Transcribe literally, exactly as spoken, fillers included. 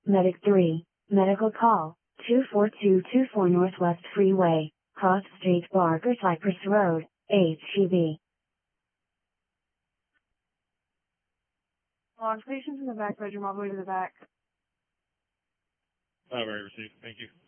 Medic three, medical call, two four two two four Northwest Freeway, Cross Street, Barker Cypress Road, H E B. Launch patients in the back bedroom all the way to the back. All right, received. Thank you.